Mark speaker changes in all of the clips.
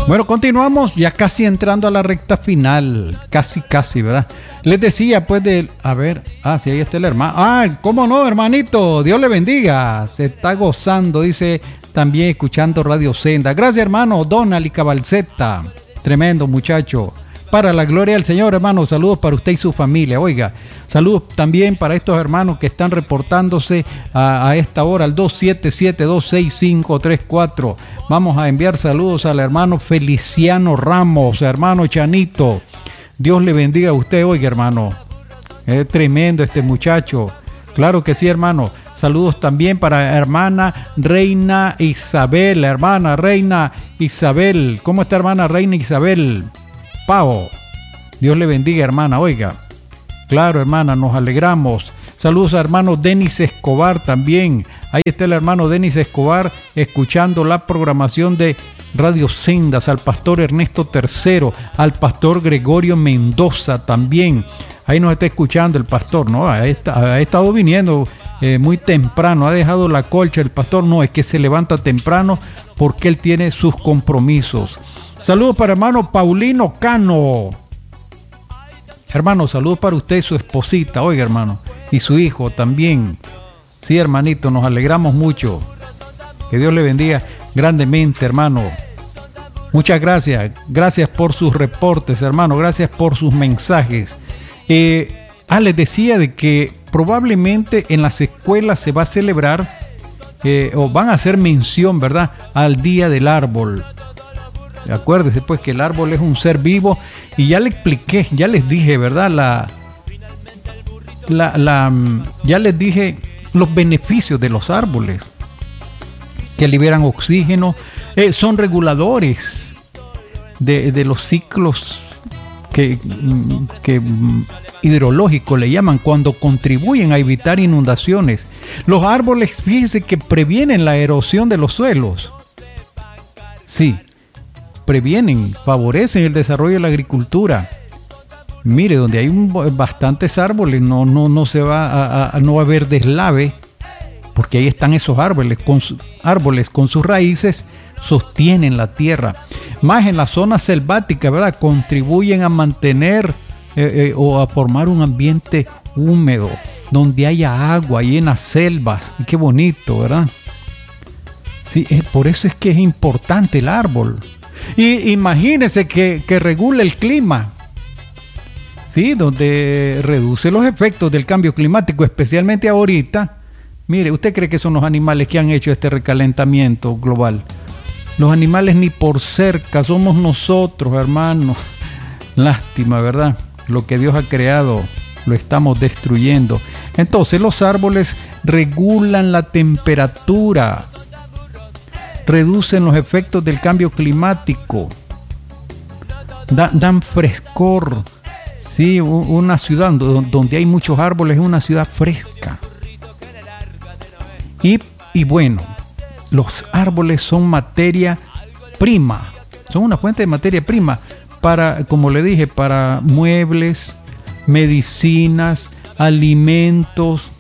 Speaker 1: Bueno, continuamos ya casi entrando a la recta final. Casi, ¿verdad? Les decía, pues, sí, ahí está el hermano. ¿Cómo no, hermanito? Dios le bendiga. Se está gozando, dice, también escuchando Radio Senda. Gracias, hermano. Donald y Cabalceta. Tremendo muchacho. Para la gloria del Señor, hermano. Saludos para usted y su familia. Oiga, saludos también para estos hermanos que están reportándose a esta hora, al 277-26534. Vamos a enviar saludos al hermano Feliciano Ramos, hermano Chanito. Dios le bendiga a usted, oiga, hermano. Es tremendo este muchacho. Claro que sí, hermano. Saludos también para hermana Reina Isabel. Hermana Reina Isabel. ¿Cómo está, hermana Reina Isabel? Pavo. Dios le bendiga, hermana. Oiga. Claro, hermana, nos alegramos. Saludos a hermano Denis Escobar también. Ahí está el hermano Denis Escobar escuchando la programación de Radio Sendas, al pastor Ernesto III, al pastor Gregorio Mendoza también. Ahí nos está escuchando el pastor, ¿no? Ha estado viniendo muy temprano, ha dejado la colcha el pastor. No, es que se levanta temprano porque él tiene sus compromisos. Saludos para hermano Paulino Cano. Hermano, saludos para usted y su esposita, oiga, hermano, y su hijo también. Sí, hermanito, nos alegramos mucho. Que Dios le bendiga grandemente, hermano. Muchas gracias. Gracias por sus reportes, hermano. Gracias por sus mensajes. Les decía de que probablemente en las escuelas se va a celebrar o van a hacer mención, ¿verdad?, al Día del Árbol. Acuérdese pues que el árbol es un ser vivo y ya le expliqué, ya les dije, ¿verdad? Ya les dije los beneficios de los árboles, que liberan oxígeno, son reguladores de los ciclos que hidrológicos le llaman, cuando contribuyen a evitar inundaciones. Los árboles, fíjense que previenen la erosión de los suelos. Sí, previenen, favorecen el desarrollo de la agricultura. Mire, donde hay bastantes árboles, no va a haber deslave, porque ahí están esos árboles con sus raíces, sostienen la tierra. Más en la zona selvática, ¿verdad?, contribuyen a mantener o a formar un ambiente húmedo, donde haya agua y en las selvas. Qué bonito, ¿verdad? Sí, por eso es que es importante el árbol. Y imagínense que regula el clima, ¿sí?, donde reduce los efectos del cambio climático, especialmente ahorita. Mire, ¿usted cree que son los animales que han hecho este recalentamiento global? Los animales ni por cerca, somos nosotros, hermanos. Lástima, ¿verdad? Lo que Dios ha creado lo estamos destruyendo. Entonces los árboles regulan la temperatura, reducen los efectos del cambio climático, dan frescor. Sí, una ciudad donde hay muchos árboles es una ciudad fresca. Y bueno, los árboles son materia prima, son una fuente de materia prima para, como le dije, para muebles, medicinas, alimentos,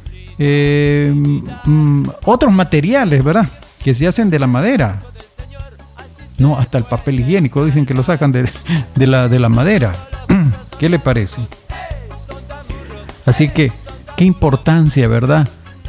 Speaker 1: otros materiales, ¿verdad?, que se hacen de la madera. No, hasta el papel higiénico dicen que lo sacan de la madera. ¿Qué le parece? Así que, qué importancia, ¿verdad?,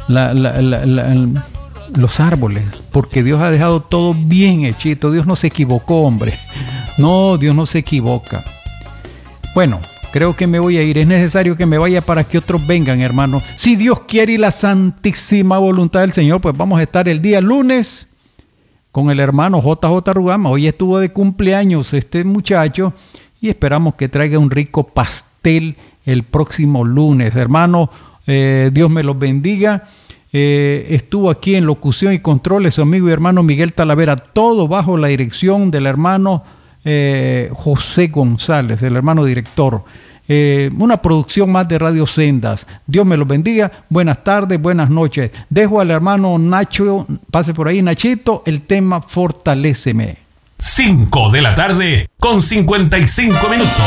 Speaker 1: los árboles, porque Dios ha dejado todo bien hechito. Dios no se equivocó, hombre. No, Dios no se equivoca. Bueno, creo que me voy a ir. Es necesario que me vaya para que otros vengan, hermano. Si Dios quiere y la santísima voluntad del Señor, pues vamos a estar el día lunes con el hermano JJ Rugama. Hoy estuvo de cumpleaños este muchacho y esperamos que traiga un rico pastel el próximo lunes. Hermano, Dios me los bendiga. Estuvo aquí en locución y controles su amigo y hermano Miguel Talavera, todo bajo la dirección del hermano José González, el hermano director. Una producción más de Radio Sendas. Dios me los bendiga. Buenas tardes, buenas noches. Dejo al hermano Nacho, pase por ahí, Nachito, el tema Fortaléceme.
Speaker 2: 5 de la tarde con 55 minutos.